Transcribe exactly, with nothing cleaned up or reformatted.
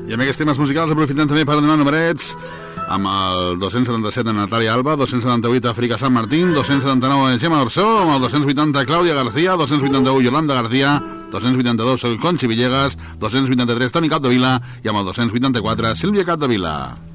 I amb aquests temes musicals aprofitem també per donar numerets amb el dos-cents setanta-set de Natàlia Alba, dos-cents setanta-vuit Àfrica Sant Martín, dos-cents setanta-nou de Gemma Orsó, amb el dos-cents vuitanta Clàudia García, dos-cents vuitanta-u Yolanda García, dos-cents vuitanta-dos Conchi Villegas, dos-cents vuitanta-tres Toni Capdevila i amb el dos-cents vuitanta-quatre Sílvia Capdevila.